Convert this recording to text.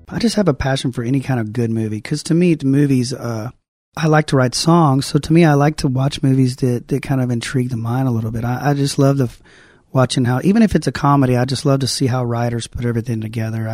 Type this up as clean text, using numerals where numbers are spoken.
I just have a passion for any kind of good movie, because to me, the movies, I like to write songs, so to me, I like to watch movies that kind of intrigue the mind a little bit. I just love watching how, even if it's a comedy, I just love to see how writers put everything together.